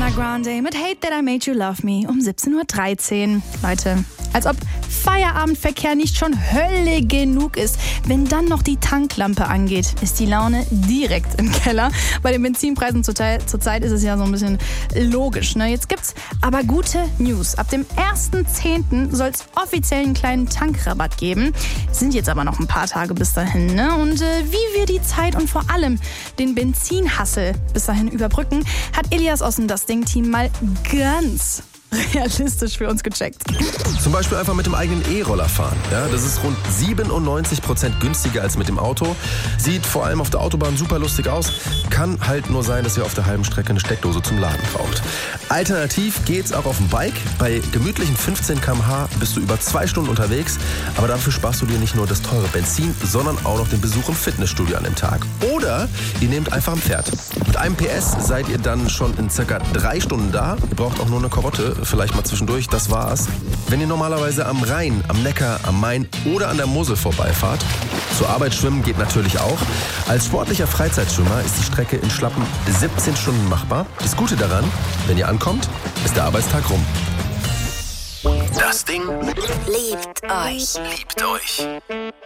Ariana Grande mit Hate That I Made You Love Me um 17.13 Uhr. Leute, als ob Feierabendverkehr nicht schon Hölle genug ist. Wenn dann noch die Tanklampe angeht, ist die Laune direkt im Keller. Bei den Benzinpreisen zurzeit ist es ja so ein bisschen logisch, ne? Jetzt gibt's aber gute News. Ab dem 1.10. soll es offiziell einen kleinen Tankrabatt geben. Sind jetzt aber noch ein paar Tage bis dahin, ne? Und wie wir die Zeit und vor allem den Benzinhassel bis dahin überbrücken, hat Elias aus dem Das Ding-Team mal ganz realistisch für uns gecheckt. Zum Beispiel einfach mit dem eigenen E-Roller fahren. Ja, das ist rund 97% günstiger als mit dem Auto. Sieht vor allem auf der Autobahn super lustig aus. Kann halt nur sein, dass ihr auf der halben Strecke eine Steckdose zum Laden braucht. Alternativ geht's auch auf dem Bike. Bei gemütlichen 15 km/h bist du über 2 Stunden unterwegs. Aber dafür sparst du dir nicht nur das teure Benzin, sondern auch noch den Besuch im Fitnessstudio an dem Tag. Oder ihr nehmt einfach ein Pferd. Mit einem PS seid ihr dann schon in circa 3 Stunden da. Ihr braucht auch nur eine Karotte. Vielleicht mal zwischendurch, das war's. Wenn ihr normalerweise am Rhein, am Neckar, am Main oder an der Mosel vorbeifahrt, zur Arbeit schwimmen geht natürlich auch. Als sportlicher Freizeitschwimmer ist die Strecke in schlappen 17 Stunden machbar. Das Gute daran, wenn ihr ankommt, ist der Arbeitstag rum. Das Ding liebt euch. Liebt euch.